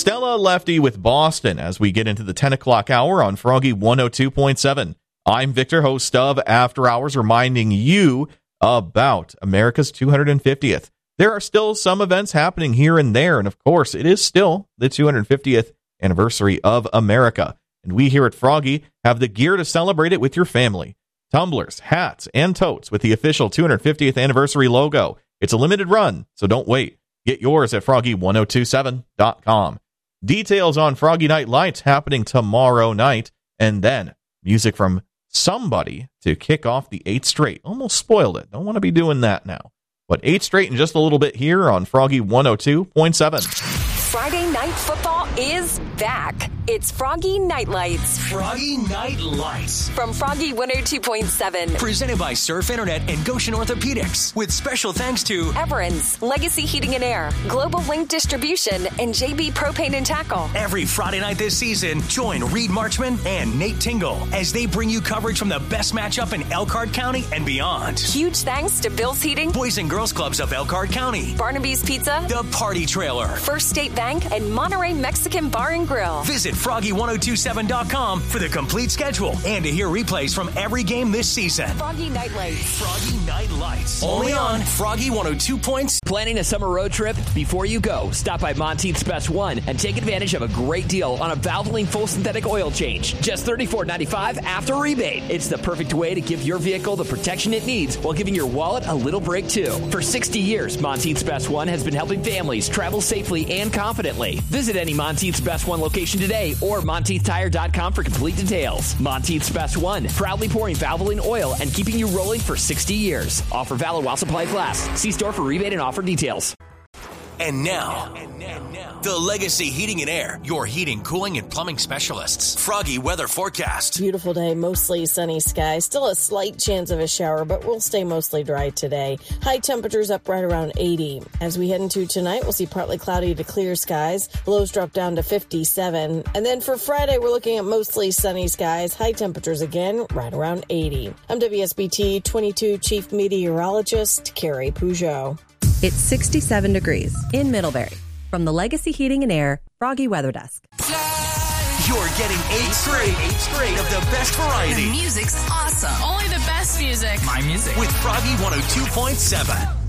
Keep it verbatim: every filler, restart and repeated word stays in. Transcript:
Stella Lefty with Boston as we get into the ten o'clock hour on Froggy one oh two point seven. I'm Victor, host of After Hours, reminding you about America's two hundred fiftieth. There are still some events happening here and there, and of course, it is still the two hundred fiftieth anniversary of America. And we here at Froggy have the gear to celebrate it with your family. Tumblers, hats, and totes with the official two hundred fiftieth anniversary logo. It's a limited run, so don't wait. Get yours at froggy one oh two seven dot com. Details on Froggy Night Lights happening tomorrow night, and then music from somebody to kick off the eighth straight. Almost spoiled it. Don't want to be doing that now. But eighth straight in just a little bit here on Froggy one oh two point seven. Friday Night Football is back. It's Froggy Night Lights. Froggy Night Lights. From Froggy one oh two point seven. Presented by Surf Internet and Goshen Orthopedics. With special thanks to Everins, Legacy Heating and Air, Global Link Distribution, and J B Propane and Tackle. Every Friday night this season, join Reed Marchman and Nate Tingle as they bring you coverage from the best matchup in Elkhart County and beyond. Huge thanks to Bill's Heating, Boys and Girls Clubs of Elkhart County, Barnaby's Pizza, The Party Trailer, First State Bank, and Monterey Mexican Bar and Grill. Visit froggy one oh two seven dot com for the complete schedule and to hear replays from every game this season. Froggy Night Lights. Froggy Night Lights. Only on Froggy one oh two points. Planning a summer road trip? Before you go, stop by Monteith's Best One and take advantage of a great deal on a Valvoline full synthetic oil change. Just thirty-four ninety-five after rebate. It's the perfect way to give your vehicle the protection it needs while giving your wallet a little break too. For sixty years, Monteith's Best One has been helping families travel safely and confidently. Visit any Monteith's Best One location today or monteith tire dot com for complete details. Monteith's Best One, proudly pouring Valvoline oil and keeping you rolling for sixty years. Offer valid while supplies last. See store for rebate and offer details. And now, and now, and now, the Legacy Heating and Air, your heating, cooling, and plumbing specialists. Froggy weather forecast. Beautiful day, mostly sunny skies. Still a slight chance of a shower, but we'll stay mostly dry today. High temperatures up right around eighty. As we head into tonight, we'll see partly cloudy to clear skies. Lows drop down to fifty-seven. And then for Friday, we're looking at mostly sunny skies. High temperatures again, right around eighty. I'm W S B T twenty-two Chief Meteorologist Carrie Peugeot. It's sixty-seven degrees in Middlebury. From the Legacy Heating and Air Froggy Weather Desk. You're getting eight straight, eight straight of the best variety. The music's awesome. Only the best music. My music. With Froggy one oh two point seven.